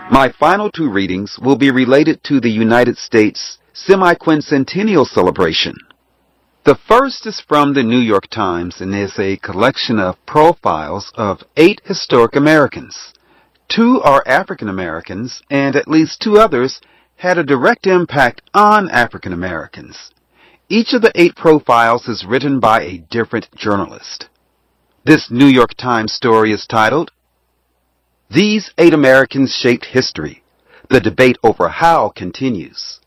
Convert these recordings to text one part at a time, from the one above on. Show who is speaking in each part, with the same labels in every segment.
Speaker 1: My final two readings will be related to the United States semi-quincentennial celebration. The first is from the New York Times and is a collection of profiles of 8 historic Americans. 2 are African Americans, and at least 2 others had a direct impact on African Americans. Each of the 8 profiles is written by a different journalist. This New York Times story is titled, "These 8 Americans Shaped History. The Debate Over How Continues."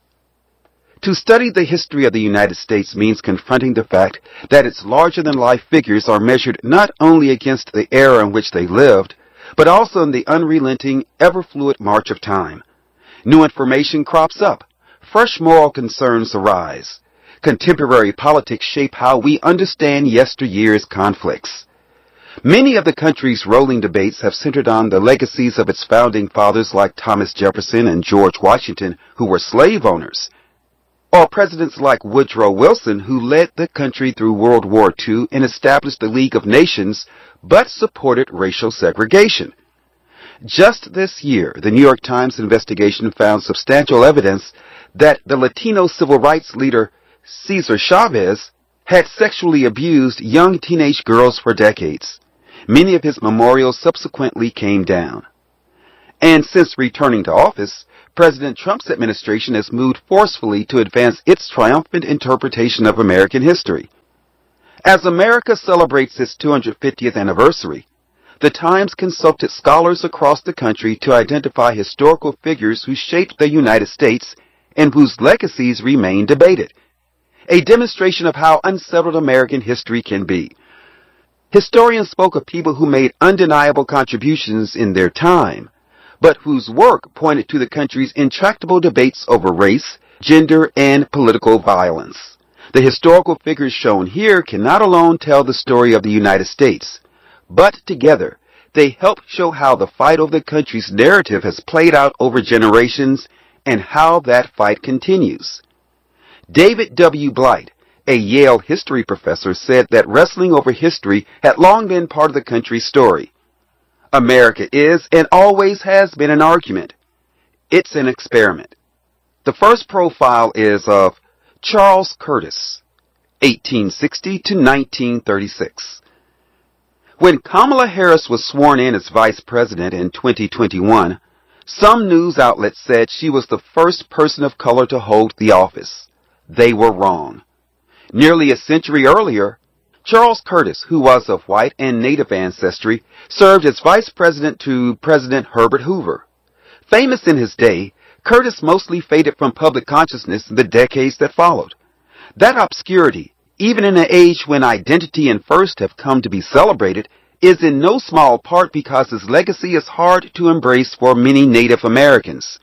Speaker 1: To study the history of the United States means confronting the fact that its larger-than-life figures are measured not only against the era in which they lived, but also in the unrelenting, ever-fluid march of time. New information crops up. Fresh moral concerns arise. Contemporary politics shape how we understand yesteryear's conflicts. Many of the country's rolling debates have centered on the legacies of its founding fathers like Thomas Jefferson and George Washington, who were slave owners, or presidents like Woodrow Wilson, who led the country through World War II and established the League of Nations, but supported racial segregation. Just this year, the New York Times investigation found substantial evidence that the Latino civil rights leader Cesar Chavez had sexually abused young teenage girls for decades. Many of his memorials subsequently came down. And since returning to office, President Trump's administration has moved forcefully to advance its triumphant interpretation of American history. As America celebrates its 250th anniversary, the Times consulted scholars across the country to identify historical figures who shaped the United States and whose legacies remain debated. A demonstration of how unsettled American history can be. Historians spoke of people who made undeniable contributions in their time, but whose work pointed to the country's intractable debates over race, gender, and political violence. The historical figures shown here cannot alone tell the story of the United States, but together they help show how the fight over the country's narrative has played out over generations and how that fight continues. David W. Blight, a Yale history professor, said that wrestling over history had long been part of the country's story. America is and always has been an argument. It's an experiment. The first profile is of Charles Curtis, 1860 to 1936. When Kamala Harris was sworn in as vice president in 2021, some news outlets said she was the first person of color to hold the office. They were wrong. Nearly a century earlier, Charles Curtis, who was of white and Native ancestry, served as vice president to President Herbert Hoover. Famous in his day, Curtis mostly faded from public consciousness in the decades that followed. That obscurity, even in an age when identity and first have come to be celebrated, is in no small part because his legacy is hard to embrace for many Native Americans.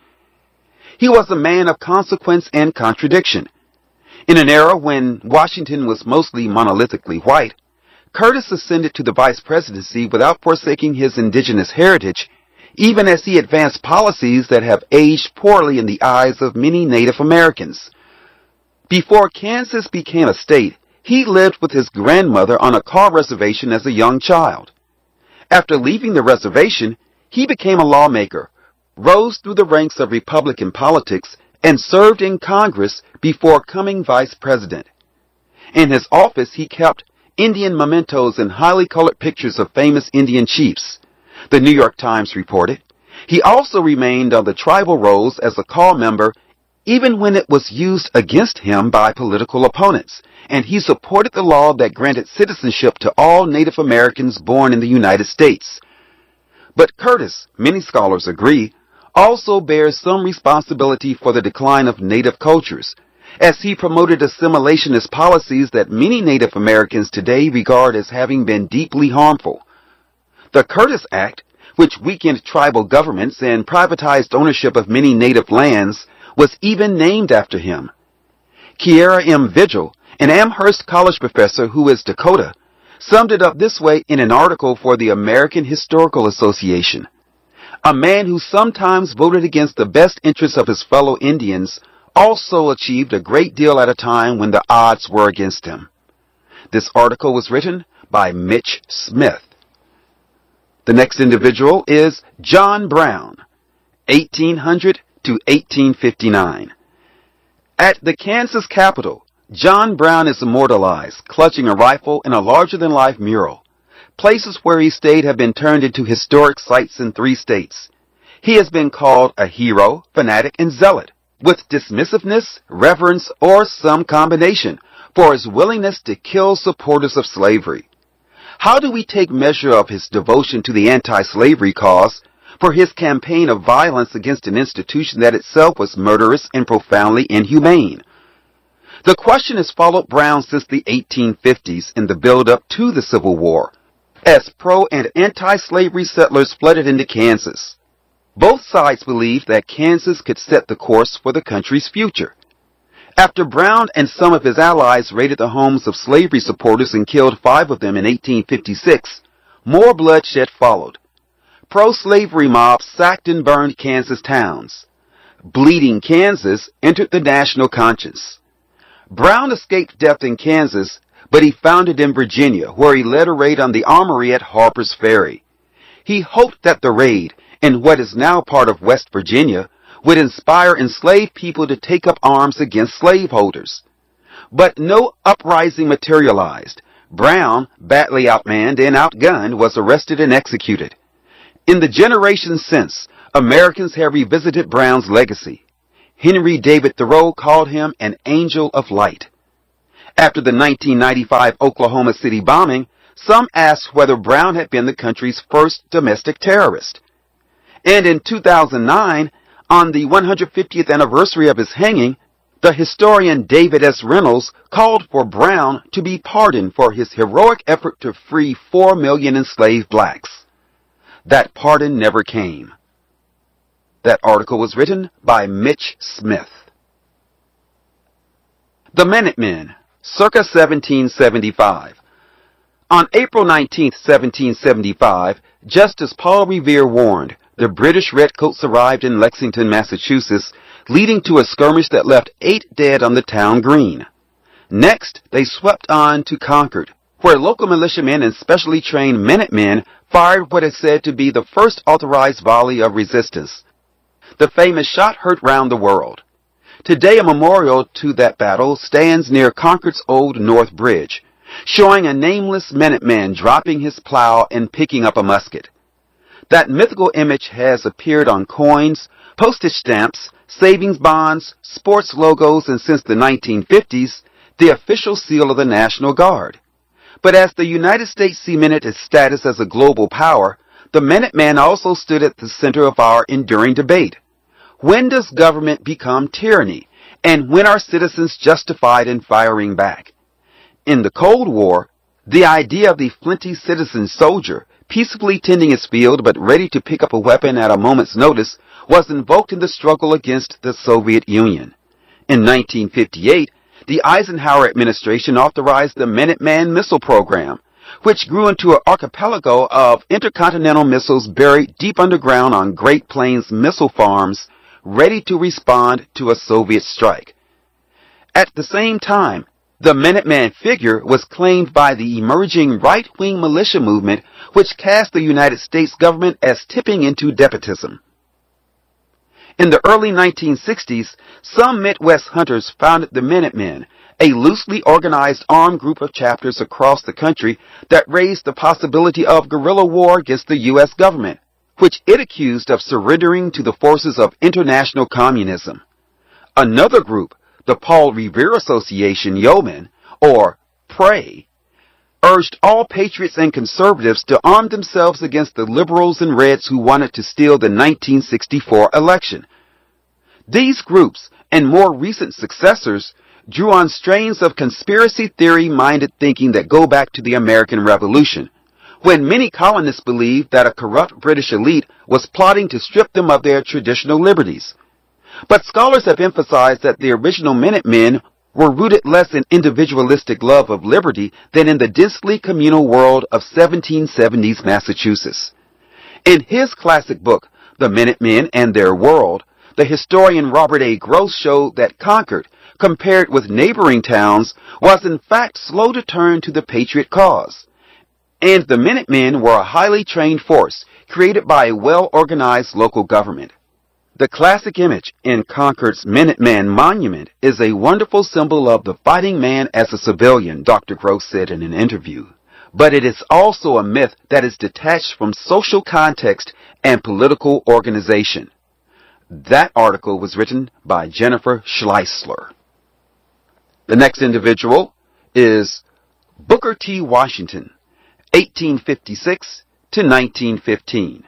Speaker 1: He was a man of consequence and contradiction. In an era when Washington was mostly monolithically white, Curtis ascended to the vice presidency without forsaking his indigenous heritage, even as he advanced policies that have aged poorly in the eyes of many Native Americans. Before Kansas became a state, he lived with his grandmother on a Kaw reservation as a young child. After leaving the reservation, he became a lawmaker, rose through the ranks of Republican politics, and served in Congress before becoming vice president. In his office, he kept Indian mementos and highly colored pictures of famous Indian chiefs. The New York Times reported. He also remained on the tribal rolls as a Kaw member even when it was used against him by political opponents, and he supported the law that granted citizenship to all Native Americans born in the United States. But Curtis, many scholars agree, also bears some responsibility for the decline of Native cultures, as he promoted assimilationist policies that many Native Americans today regard as having been deeply harmful. The Curtis Act, which weakened tribal governments and privatized ownership of many Native lands, was even named after him. Kiera M. Vigil, an Amherst College professor who is Dakota, summed it up this way in an article for the American Historical Association. A man who sometimes voted against the best interests of his fellow Indians also achieved a great deal at a time when the odds were against him. This article was written by Mitch Smith. The next individual is John Brown, 1800 to 1859. At the Kansas Capitol, John Brown is immortalized, clutching a rifle in a larger-than-life mural. Places where he stayed have been turned into historic sites in 3 states. He has been called a hero, fanatic, and zealot, with dismissiveness, reverence, or some combination, for his willingness to kill supporters of slavery. How do we take measure of his devotion to the anti-slavery cause, for his campaign of violence against an institution that itself was murderous and profoundly inhumane? The question has followed Brown since the 1850s in the build-up to the Civil War, as pro- and anti-slavery settlers flooded into Kansas. Both sides believed that Kansas could set the course for the country's future. After Brown and some of his allies raided the homes of slavery supporters and killed 5 of them in 1856, more bloodshed followed. Pro-slavery mobs sacked and burned Kansas towns. Bleeding Kansas entered the national conscience. Brown escaped death in Kansas, but he found it in Virginia, where he led a raid on the armory at Harper's Ferry. He hoped that the raid, in what is now part of West Virginia, would inspire enslaved people to take up arms against slaveholders. But no uprising materialized. Brown, badly outmanned and outgunned, was arrested and executed. In the generations since, Americans have revisited Brown's legacy. Henry David Thoreau called him an angel of light. After the 1995 Oklahoma City bombing, some asked whether Brown had been the country's first domestic terrorist. And in 2009, on the 150th anniversary of his hanging, the historian David S. Reynolds called for Brown to be pardoned for his heroic effort to free 4 million enslaved blacks. That pardon never came. That article was written by Mitch Smith. The Minutemen, circa 1775. On April 19, 1775, just as Paul Revere warned, the British redcoats arrived in Lexington, Massachusetts, leading to a skirmish that left 8 dead on the town green. Next, they swept on to Concord, where local militiamen and specially trained Minutemen fired what is said to be the first authorized volley of resistance. The famous shot heard round the world. Today, a memorial to that battle stands near Concord's Old North Bridge, showing a nameless Minuteman dropping his plow and picking up a musket. That mythical image has appeared on coins, postage stamps, savings bonds, sports logos, and since the 1950s, the official seal of the National Guard. But as the United States cemented its status as a global power, the Minuteman also stood at the center of our enduring debate. When does government become tyranny, and when are citizens justified in firing back? In the Cold War, the idea of the flinty citizen soldier, peacefully tending his field but ready to pick up a weapon at a moment's notice, was invoked in the struggle against the Soviet Union. In 1958, the Eisenhower administration authorized the Minuteman missile program, which grew into an archipelago of intercontinental missiles buried deep underground on Great Plains missile farms, ready to respond to a Soviet strike. At the same time, the Minuteman figure was claimed by the emerging right-wing militia movement, which cast the United States government as tipping into despotism. In the early 1960s, some Midwest hunters founded the Minutemen, a loosely organized armed group of chapters across the country that raised the possibility of guerrilla war against the U.S. government, which it accused of surrendering to the forces of international communism. Another group, the Paul Revere Association Yeomen, or PRAY, urged all patriots and conservatives to arm themselves against the liberals and Reds who wanted to steal the 1964 election. These groups, and more recent successors, drew on strains of conspiracy theory-minded thinking that go back to the American Revolution, when many colonists believed that a corrupt British elite was plotting to strip them of their traditional liberties. But scholars have emphasized that the original Minutemen were rooted less in individualistic love of liberty than in the densely communal world of 1770s Massachusetts. In his classic book, The Minutemen and Their World, the historian Robert A. Gross showed that Concord, compared with neighboring towns, was in fact slow to turn to the patriot cause. And the Minutemen were a highly trained force created by a well-organized local government. The classic image in Concord's Minuteman Monument is a wonderful symbol of the fighting man as a civilian, Dr. Gross said in an interview. But it is also a myth that is detached from social context and political organization. That article was written by Jennifer Schleisler. The next individual is Booker T. Washington, 1856 to 1915.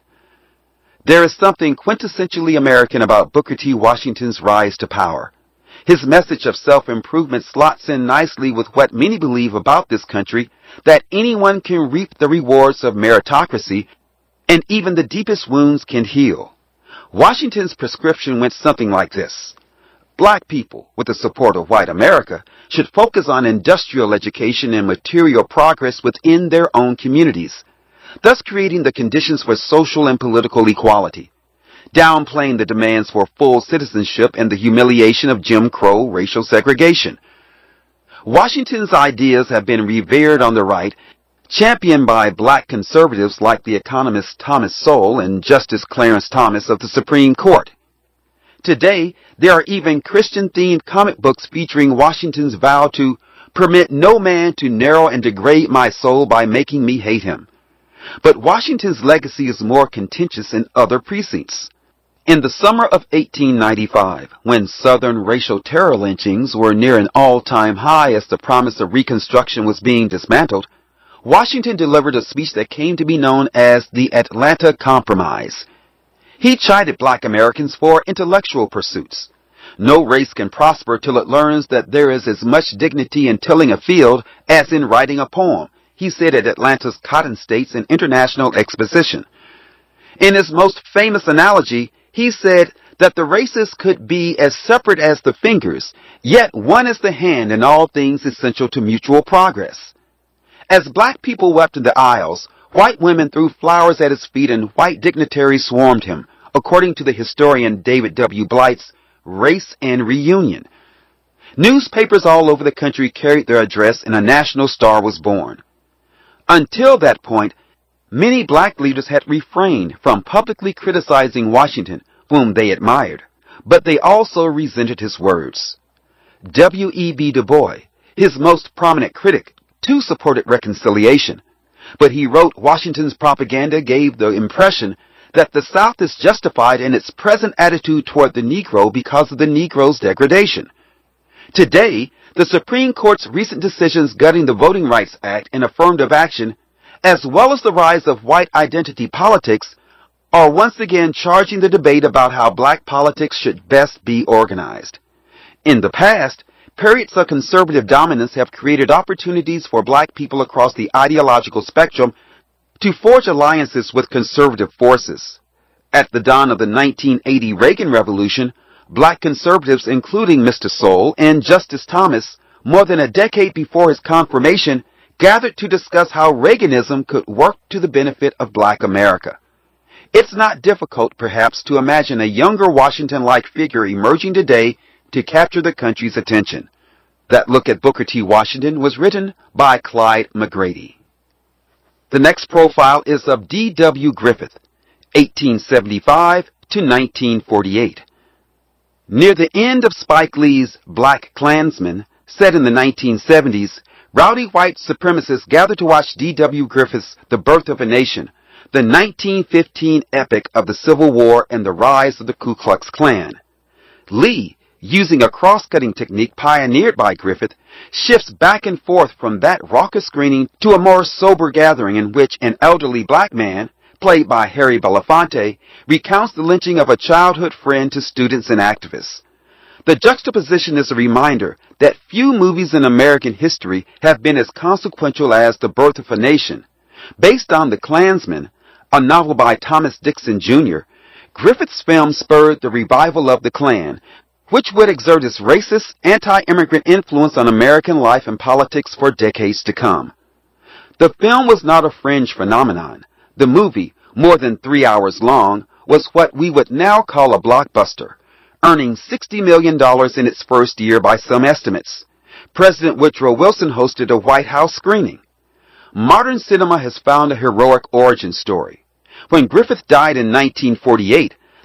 Speaker 1: There is something quintessentially American about Booker T. Washington's rise to power. His message of self-improvement slots in nicely with what many believe about this country, that anyone can reap the rewards of meritocracy, and even the deepest wounds can heal. Washington's prescription went something like this. Black people, with the support of white America, should focus on industrial education and material progress within their own communities, thus creating the conditions for social and political equality, downplaying the demands for full citizenship and the humiliation of Jim Crow racial segregation. Washington's ideas have been revered on the right, championed by black conservatives like the economist Thomas Sowell and Justice Clarence Thomas of the Supreme Court. Today, there are even Christian-themed comic books featuring Washington's vow to permit no man to narrow and degrade my soul by making me hate him. But Washington's legacy is more contentious in other precincts. In the summer of 1895, when Southern racial terror lynchings were near an all-time high as the promise of Reconstruction was being dismantled, Washington delivered a speech that came to be known as the Atlanta Compromise. He chided black Americans for intellectual pursuits. No race can prosper till it learns that there is as much dignity in tilling a field as in writing a poem, he said at Atlanta's Cotton States and International Exposition. In his most famous analogy, he said that the races could be as separate as the fingers, yet one is the hand in all things essential to mutual progress. As black people wept in the aisles, white women threw flowers at his feet and white dignitaries swarmed him, according to the historian David W. Blight's Race and Reunion. Newspapers all over the country carried their address and a national star was born. Until that point, many black leaders had refrained from publicly criticizing Washington, whom they admired, but they also resented his words. W.E.B. Du Bois, his most prominent critic, too supported reconciliation, but he wrote Washington's propaganda gave the impression that the South is justified in its present attitude toward the Negro because of the Negro's degradation. Today, the Supreme Court's recent decisions gutting the Voting Rights Act and affirmative action, as well as the rise of white identity politics, are once again charging the debate about how black politics should best be organized. In the past, periods of conservative dominance have created opportunities for black people across the ideological spectrum to forge alliances with conservative forces. At the dawn of the 1980 Reagan Revolution, black conservatives, including Mr. Sowell and Justice Thomas, more than a decade before his confirmation, gathered to discuss how Reaganism could work to the benefit of black America. It's not difficult, perhaps, to imagine a younger Washington-like figure emerging today to capture the country's attention. That look at Booker T. Washington was written by Clyde McGrady. The next profile is of D.W. Griffith, 1875 to 1948. Near the end of Spike Lee's Black Klansman, set in the 1970s, rowdy white supremacists gathered to watch D.W. Griffith's The Birth of a Nation, the 1915 epic of the Civil War and the rise of the Ku Klux Klan. Lee, using a cross-cutting technique pioneered by Griffith, shifts back and forth from that raucous screening to a more sober gathering in which an elderly black man, played by Harry Belafonte, recounts the lynching of a childhood friend to students and activists. The juxtaposition is a reminder that few movies in American history have been as consequential as The Birth of a Nation. Based on The Klansman, a novel by Thomas Dixon Jr., Griffith's film spurred the revival of the Klan, which would exert its racist, anti-immigrant influence on American life and politics for decades to come. The film was not a fringe phenomenon. The movie, more than 3 hours long, was what we would now call a blockbuster, earning $60 million in its first year by some estimates. President Woodrow Wilson hosted a White House screening. Modern cinema has found a heroic origin story. When Griffith died in 1948,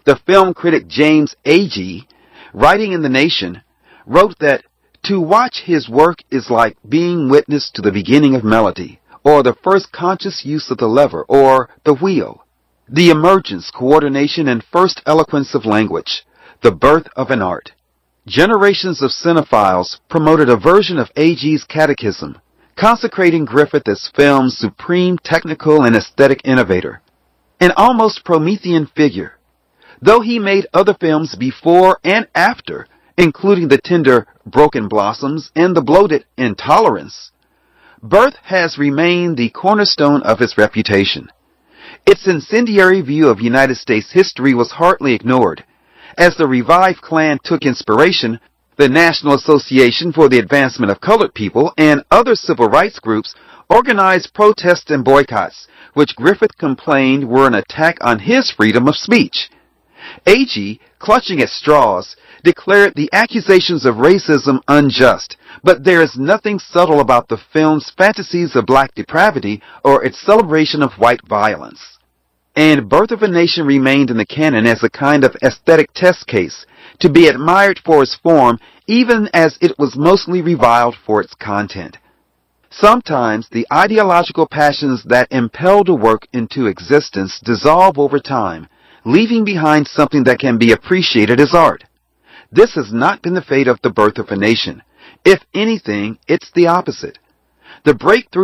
Speaker 1: The film critic James Agee, writing in The Nation, wrote that to watch his work is like being witness to the beginning of melody, or the first conscious use of the lever, or the wheel, the emergence, coordination, and first eloquence of language, the birth of an art. Generations of cinephiles promoted a version of Agee's catechism, consecrating Griffith as film's supreme technical and aesthetic innovator, an almost Promethean figure. Though he made other films before and after, including the tender Broken Blossoms and the bloated Intolerance, Birth has remained the cornerstone of his reputation. Its incendiary view of United States history was hardly ignored. As the revived Klan took inspiration, the National Association for the Advancement of Colored People and other civil rights groups organized protests and boycotts, which Griffith complained were an attack on his freedom of speech. Agee, clutching at straws, declared the accusations of racism unjust, but there is nothing subtle about the film's fantasies of black depravity or its celebration of white violence. And Birth of a Nation remained in the canon as a kind of aesthetic test case, to be admired for its form even as it was mostly reviled for its content. Sometimes the ideological passions that impelled a work into existence dissolve over time, leaving behind something that can be appreciated as art. This has not been the fate of The Birth of a Nation. If anything, it's the opposite. The breakthrough